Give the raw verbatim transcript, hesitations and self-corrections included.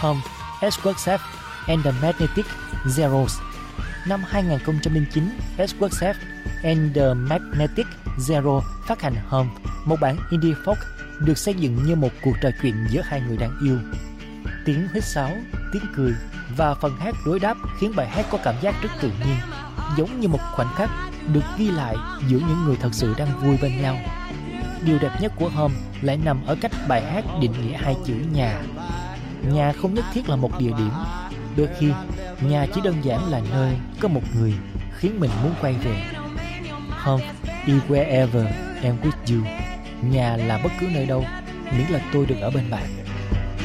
Home, Edgeworth Safe and the Magnetic Zeros. Năm hai không không chín, Edgeworth Safe and the Magnetic Zero phát hành Home, một bản indie folk được xây dựng như một cuộc trò chuyện giữa hai người đang yêu. Tiếng huýt sáo, tiếng cười và phần hát đối đáp khiến bài hát có cảm giác rất tự nhiên, giống như một khoảnh khắc được ghi lại giữa những người thật sự đang vui bên nhau. Điều đẹp nhất của Home lại nằm ở cách bài hát định nghĩa hai chữ nhà. Nhà không nhất thiết là một địa điểm, đôi khi nhà chỉ đơn giản là nơi có một người khiến mình muốn quay về. Home is wherever I'm with you. Nhà là bất cứ nơi đâu, miễn là tôi được ở bên bạn.